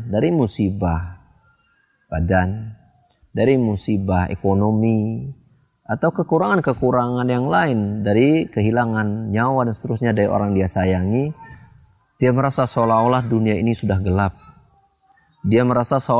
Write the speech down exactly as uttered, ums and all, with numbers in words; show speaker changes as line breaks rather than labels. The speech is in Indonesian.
dari musibah badan, dari musibah ekonomi, atau kekurangan-kekurangan yang lain, dari kehilangan nyawa dan seterusnya dari orang dia sayangi, dia merasa seolah-olah dunia ini sudah gelap. Dia merasa seolah